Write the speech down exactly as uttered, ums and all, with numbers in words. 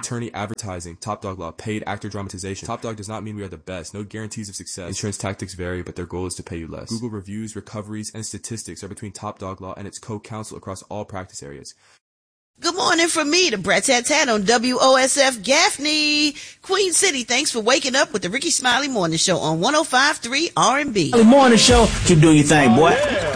attorney advertising, Top Dog Law, paid actor dramatization. Top Dog does not mean we are the best. No guarantees of success. Insurance tactics vary, but their goal is to pay you less. Google reviews, recoveries, and statistics are between Top Dog Law and its co-counsel across all practice areas. Good morning from me, the Brat Tat Tat on W O S F Gaffney, Queen City. Thanks for waking up with the Ricky Smiley Morning Show on one oh five point three R and B. Morning Show, keep doing your thing, boy. Oh, yeah.